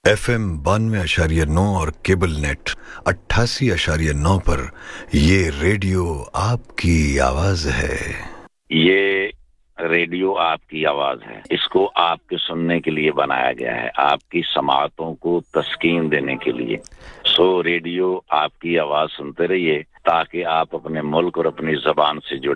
FM 92.9 और cable net 88.9 पर ये रेडियो आपकी आवाज है। ये रेडियो आपकी आवाज है। इसको आपके सुनने के लिए बनाया गया है, आपकी समाअतों को तस्कीन देने के लिए। सो रेडियो आपकी आवाज सुनते रहिए ताकि आप अपने मुल्क और अपनी ज़बान से जुड़े।